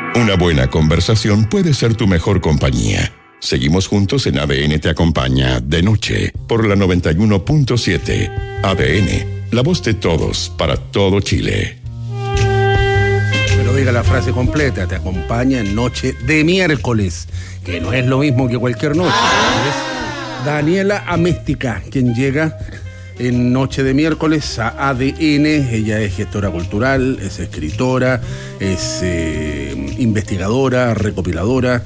Una buena conversación puede ser tu mejor compañía. Seguimos juntos en ADN Te Acompaña de noche por la 91.7. ADN, la voz de todos para todo Chile. Pero diga la frase completa: te acompaña en noche de miércoles, que no es lo mismo que cualquier noche. Es Daniela Améstica quien llega en noche de miércoles a ADN. Ella es gestora cultural, es escritora, es investigadora, recopiladora,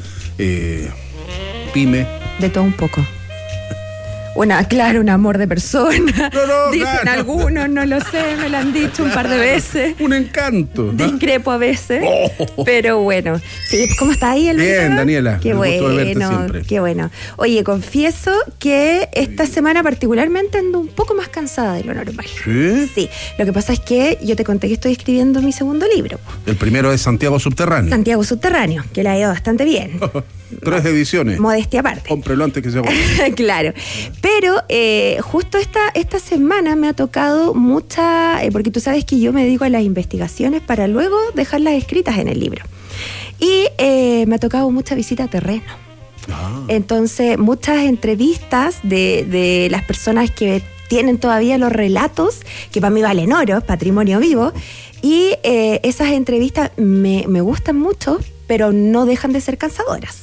pyme. De todo un poco. Claro, un amor de persona. Dicen algunos, no lo sé, me lo han dicho un par de veces. Un encanto. Discrepo a veces. Pero bueno. Sí, ¿cómo está ahí el Bien, Daniela. Qué bueno, gusto de verte siempre. Qué bueno. Oye, confieso que esta semana particularmente ando un poco más cansada de lo normal. ¿Sí? Sí. Lo que pasa es que yo te conté que estoy escribiendo mi segundo libro. El primero es Santiago Subterráneo. Santiago Subterráneo, que le ha ido bastante bien. 3 ediciones. Modestia aparte. Cómprelo antes que se agote. Claro. Pero justo esta semana me ha tocado mucha, porque tú sabes que yo me dedico a las investigaciones para luego dejarlas escritas en el libro. Y me ha tocado mucha visita a terreno. Entonces, muchas entrevistas de las personas que tienen todavía los relatos, que para mí valen oro, patrimonio vivo. Y esas entrevistas me gustan mucho, pero no dejan de ser cansadoras.